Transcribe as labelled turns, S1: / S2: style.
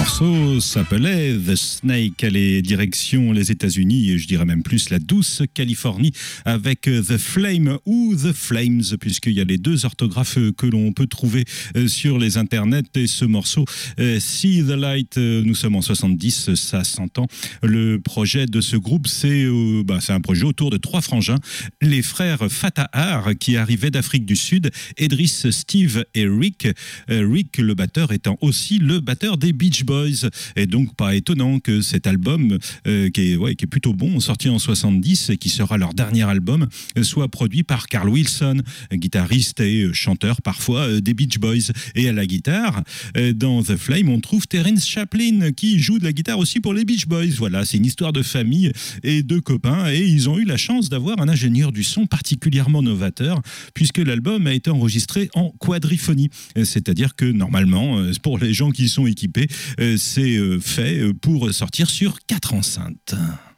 S1: morceau s'appelait The Snake. Elle est direction les États-Unis et je dirais même plus la douce Californie avec The Flame ou The Flames, puisqu'il y a les deux orthographes que l'on peut trouver sur les internets. Et ce morceau, See the Light, nous sommes en 70, ça s'entend. Le projet de ce groupe, c'est un projet autour de trois frangins, les frères Fatahar, qui arrivaient d'Afrique du Sud, Edris, Steve et Rick. Rick, le batteur, étant aussi le batteur des Beach Boys. Et donc, pas étonnant que cet album, qui est plutôt bon, sorti en 70 et qui sera leur dernier album, soit produit par Carl Wilson, guitariste et chanteur parfois des Beach Boys. Et à la guitare, dans The Flame, on trouve Terence Chaplin qui joue de la guitare aussi pour les Beach Boys. Voilà, c'est une histoire de famille et de copains. Et ils ont eu la chance d'avoir un ingénieur du son particulièrement novateur, puisque l'album a été enregistré en quadriphonie. C'est-à-dire que normalement, pour les gens qui sont équipés, c'est fait pour sortir sur 4 enceintes.